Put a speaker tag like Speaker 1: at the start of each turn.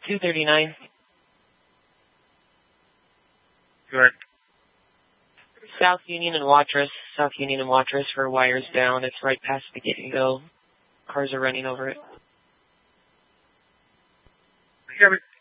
Speaker 1: 239.
Speaker 2: Good.
Speaker 1: South Union and Watrous. South Union and Watrous for wires down. It's right past the Get and Go. Cars are running over it.
Speaker 2: Yeah, but